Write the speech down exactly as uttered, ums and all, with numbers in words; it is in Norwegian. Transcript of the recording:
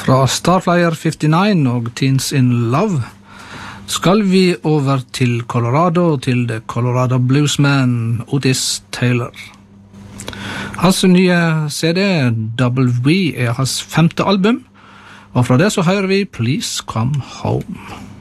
Fra Starflyer femtini og Teens in Love skal vi over til Colorado, til The Colorado Bluesman Otis Taylor. Hans nye C D, Double V, er hans femte album, og fra det så hører vi Please Come Home.